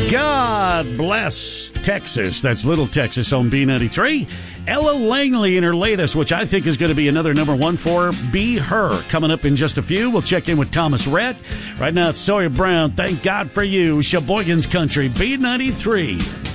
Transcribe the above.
God bless Texas. That's Little Texas on B93. Ella Langley in her latest, which I think is going to be another number one for Be Her. Coming up in just a few, we'll check in with Thomas Rhett. Right now it's Sawyer Brown. Thank God for you. Sheboygan's Country, B93.